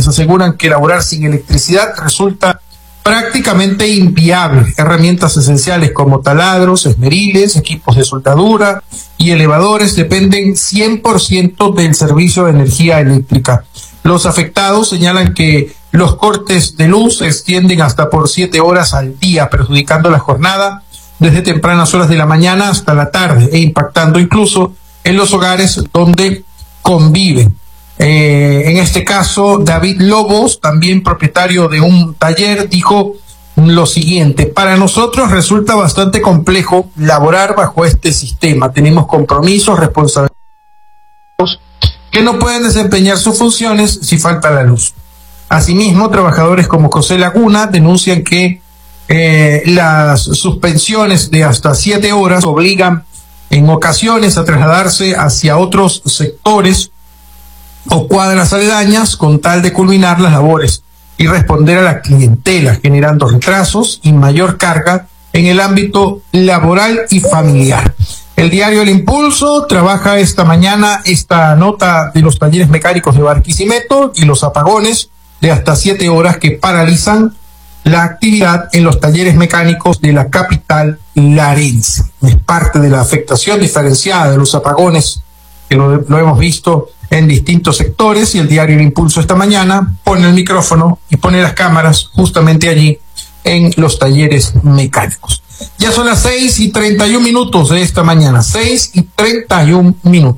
quienes aseguran que laborar sin electricidad resulta prácticamente inviable. Herramientas esenciales como taladros, esmeriles, equipos de soldadura y elevadores dependen 100% del servicio de energía eléctrica. Los afectados señalan que los cortes de luz se extienden hasta por 7 horas al día, perjudicando la jornada desde tempranas horas de la mañana hasta la tarde e impactando incluso en los hogares donde conviven. En este caso, David Lobos, también propietario de un taller, dijo lo siguiente: para nosotros resulta bastante complejo laborar bajo este sistema. Tenemos compromisos, responsabilidades que no pueden desempeñar sus funciones si falta la luz. Asimismo, trabajadores como José Laguna denuncian que las suspensiones de hasta 7 horas obligan en ocasiones a trasladarse hacia otros sectores o cuadras aledañas con tal de culminar las labores y responder a la clientela, generando retrasos y mayor carga en el ámbito laboral y familiar. El diario El Impulso trabaja esta mañana esta nota de los talleres mecánicos de Barquisimeto y los apagones de hasta 7 horas que paralizan la actividad en los talleres mecánicos de la capital larense. Es parte de la afectación diferenciada de los apagones que lo hemos visto en distintos sectores, y el diario El Impulso esta mañana pone el micrófono y pone las cámaras justamente allí en los talleres mecánicos. Ya son las 6:31 de esta mañana, 6:31.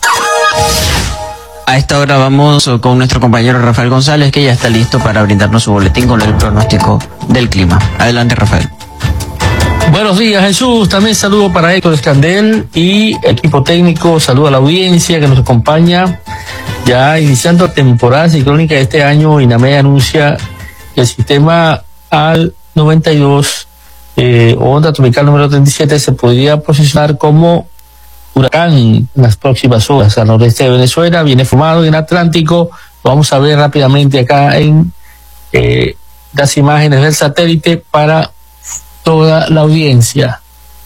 A esta hora vamos con nuestro compañero Rafael González, que ya está listo para brindarnos su boletín con el pronóstico del clima. Adelante, Rafael. Buenos días, Jesús. También saludo para Héctor Escandel y equipo técnico. Saludo a la audiencia que nos acompaña. Ya iniciando temporada ciclónica de este año, INAME anuncia que el sistema AL 92 o onda tropical número 37 se podría posicionar como huracán en las próximas horas al noroeste de Venezuela. Viene formado en Atlántico. Lo vamos a ver rápidamente acá en las imágenes del satélite para toda la audiencia.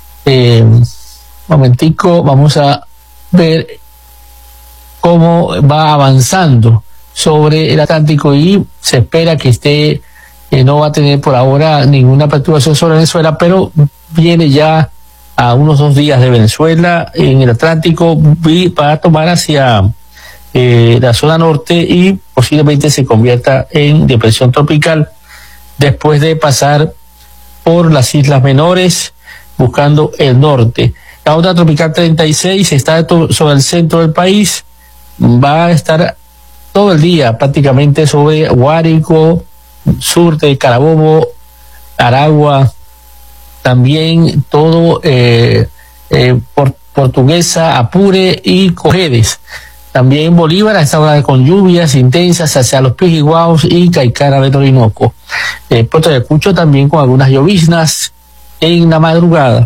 Momentico, vamos a ver cómo va avanzando sobre el Atlántico y se espera que no va a tener por ahora ninguna perturbación sobre Venezuela, pero viene ya a unos 2 días de Venezuela en el Atlántico, va a tomar hacia la zona norte y posiblemente se convierta en depresión tropical después de pasar por las islas menores buscando el norte. La onda tropical 36 está sobre el centro del país, va a estar todo el día prácticamente sobre Guárico, sur de Carabobo, Aragua, también todo Portuguesa, Apure y Cojedes. También Bolívar a esta hora con lluvias intensas hacia los Pijiguaos y Caicara del Orinoco. Puerto de Ayacucho también con algunas lloviznas en la madrugada.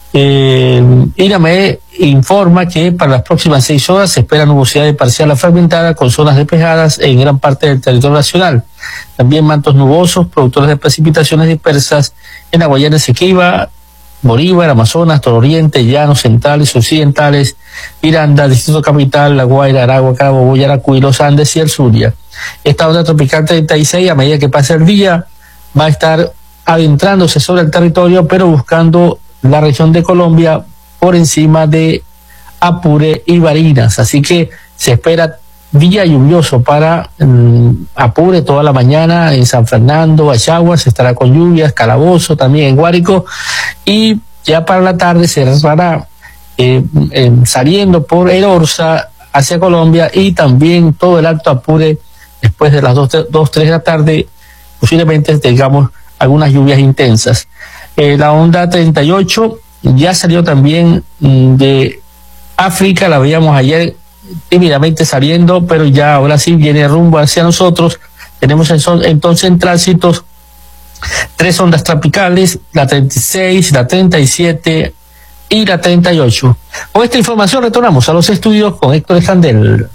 INAME informa que para las próximas 6 horas se espera nubosidad parcial a fragmentada con zonas despejadas en gran parte del territorio nacional. También mantos nubosos, productores de precipitaciones dispersas en la Guayana Esequiba, Bolívar, Amazonas, Tororiente, Llanos Centrales, Occidentales, Miranda, Distrito Capital, La Guaira, Aragua, Carabobo, Yaracuy, Los Andes y el Zulia. Esta onda tropical 36, a medida que pase el día, va a estar adentrándose sobre el territorio, pero buscando la región de Colombia por encima de Apure y Barinas. Así que se espera día lluvioso para Apure toda la mañana, en San Fernando, Achaguas estará con lluvias, Calabozo también en Guárico, y ya para la tarde se estará saliendo por el Orza hacia Colombia, y también todo el Alto Apure después de las 2, 3 de la tarde posiblemente tengamos algunas lluvias intensas. La onda 38 ya salió también de África, la veíamos ayer tímidamente saliendo, pero ya ahora sí viene rumbo hacia nosotros. Tenemos entonces en tránsitos 3 ondas tropicales, la 36, la 37 y la 38. Con esta información retornamos a los estudios con Héctor Escandel.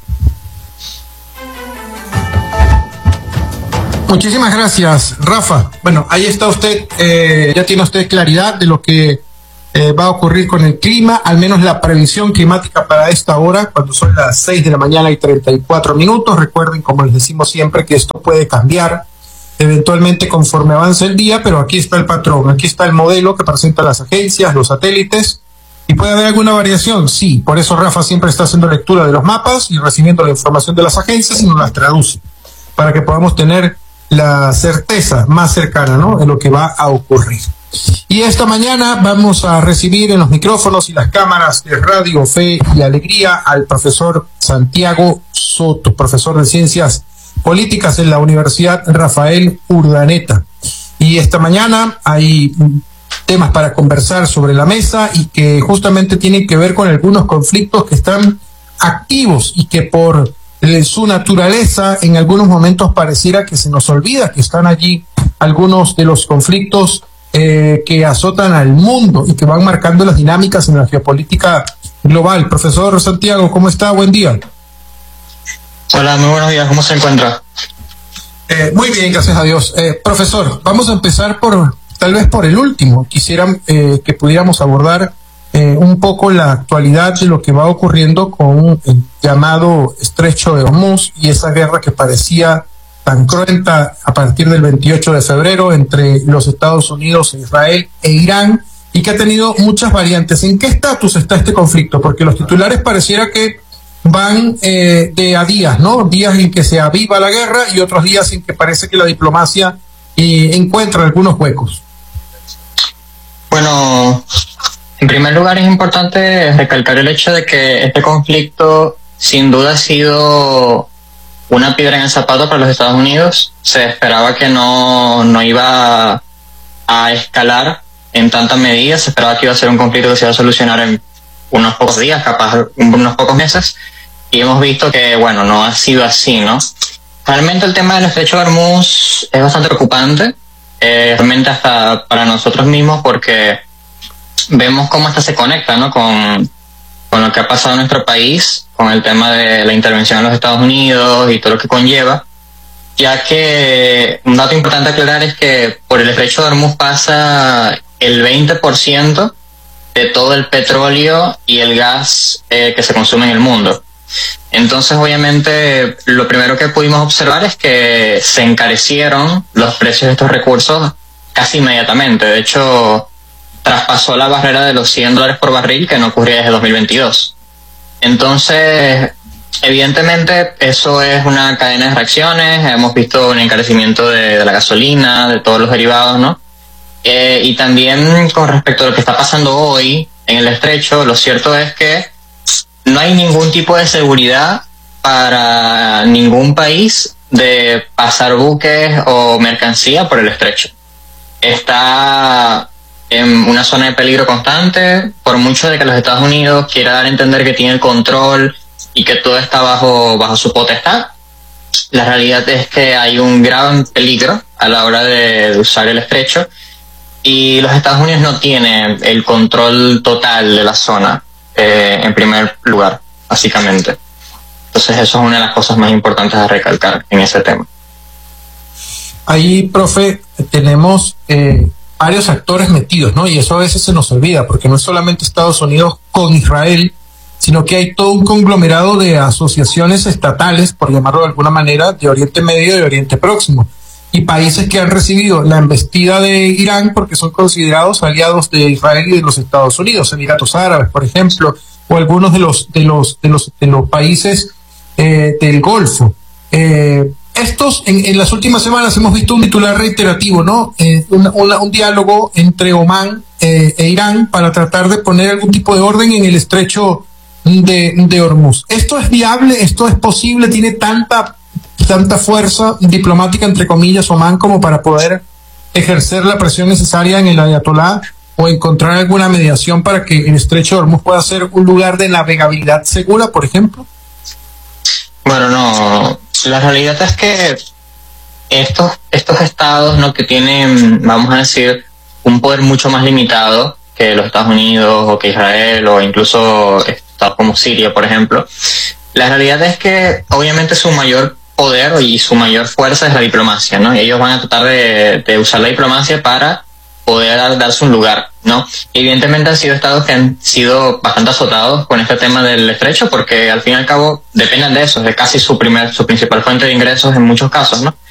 Muchísimas gracias, Rafa. Bueno, ahí está usted, ya tiene usted claridad de lo que va a ocurrir con el clima, al menos la previsión climática para esta hora, cuando son las 6 de la mañana y 34 minutos. Recuerden, como les decimos siempre, que esto puede cambiar eventualmente conforme avance el día, pero aquí está el patrón, aquí está el modelo que presentan las agencias, los satélites. ¿Y puede haber alguna variación? Sí, por eso Rafa siempre está haciendo lectura de los mapas y recibiendo la información de las agencias y nos las traduce, para que podamos tener la certeza más cercana, ¿no?, de lo que va a ocurrir. Y esta mañana vamos a recibir en los micrófonos y las cámaras de Radio Fe y Alegría al profesor Santiago Soto, profesor de Ciencias Políticas en la Universidad Rafael Urdaneta. Y esta mañana hay temas para conversar sobre la mesa y que justamente tienen que ver con algunos conflictos que están activos y que por su naturaleza en algunos momentos pareciera que se nos olvida que están allí algunos de los conflictos que azotan al mundo y que van marcando las dinámicas en la geopolítica global. Profesor Santiago, ¿cómo está? Buen día. Hola, muy buenos días. ¿Cómo se encuentra? Muy bien, gracias a Dios. Profesor, vamos a empezar tal vez por el último. Quisiera que pudiéramos abordar un poco la actualidad de lo que va ocurriendo con el llamado Estrecho de Hormuz y esa guerra que parecía tan cruenta a partir del 28 de febrero entre los Estados Unidos, Israel e Irán, y que ha tenido muchas variantes. ¿En qué estatus está este conflicto? Porque los titulares pareciera que van de a días, ¿no? Días en que se aviva la guerra y otros días en que parece que la diplomacia encuentra algunos huecos. Bueno, en primer lugar es importante recalcar el hecho de que este conflicto sin duda ha sido una piedra en el zapato para los Estados Unidos. Se esperaba que no iba a escalar en tanta medida, se esperaba que iba a ser un conflicto que se iba a solucionar en unos pocos días, capaz unos pocos meses, y hemos visto que, bueno, no ha sido así, ¿no? Realmente el tema del Estrecho de Hormuz es bastante preocupante, realmente hasta para nosotros mismos, porque vemos cómo hasta se conecta, ¿no?, con lo que ha pasado en nuestro país, con el tema de la intervención en los Estados Unidos y todo lo que conlleva, ya que un dato importante a aclarar es que por el Estrecho de Hormuz pasa el 20% de todo el petróleo y el gas que se consume en el mundo. Entonces, obviamente, lo primero que pudimos observar es que se encarecieron los precios de estos recursos casi inmediatamente. De hecho, traspasó la barrera de los $100 por barril, que no ocurría desde 2022. Entonces, evidentemente, eso es una cadena de reacciones. Hemos visto un encarecimiento de la gasolina, de todos los derivados, ¿no? Y también con respecto a lo que está pasando hoy en el estrecho, lo cierto es que no hay ningún tipo de seguridad para ningún país de pasar buques o mercancía por el estrecho. Está en una zona de peligro constante, por mucho de que los Estados Unidos quiera dar a entender que tiene el control y que todo está bajo su potestad. La realidad es que hay un gran peligro a la hora de usar el estrecho, y los Estados Unidos no tienen el control total de la zona, en primer lugar, básicamente. Entonces eso es una de las cosas más importantes a recalcar en ese tema. Ahí, profe, tenemos varios actores metidos, ¿no? Y eso a veces se nos olvida, porque no es solamente Estados Unidos con Israel, sino que hay todo un conglomerado de asociaciones estatales, por llamarlo de alguna manera, de Oriente Medio y de Oriente Próximo, y países que han recibido la embestida de Irán porque son considerados aliados de Israel y de los Estados Unidos, Emiratos Árabes, por ejemplo, o algunos de los países del Golfo. Estos, en las últimas semanas hemos visto un titular reiterativo, ¿no? Un diálogo entre Omán e Irán para tratar de poner algún tipo de orden en el estrecho de Hormuz. ¿Esto es viable? ¿Esto es posible? ¿Tiene tanta fuerza diplomática, entre comillas, Omán, como para poder ejercer la presión necesaria en el ayatolá o encontrar alguna mediación para que el estrecho de Hormuz pueda ser un lugar de navegabilidad segura, por ejemplo? Bueno, no. La realidad es que estos estados, ¿no?, que tienen, vamos a decir, un poder mucho más limitado que los Estados Unidos o que Israel o incluso estados como Siria, por ejemplo, la realidad es que obviamente su mayor poder y su mayor fuerza es la diplomacia, ¿no? Y ellos van a tratar de usar la diplomacia para poder darse un lugar, ¿no? Evidentemente han sido estados que han sido bastante azotados con este tema del estrecho, porque al fin y al cabo dependen de eso, de casi su principal fuente de ingresos en muchos casos, ¿no?